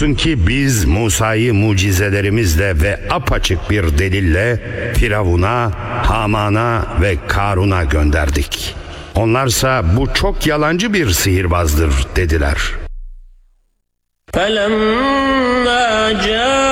olsun ki biz Musa'yı mucizelerimizle ve apaçık bir delille Firavun'a, Haman'a ve Karun'a gönderdik. Onlarsa bu çok yalancı bir sihirbazdır dediler. فَلَمَّا جَاءَ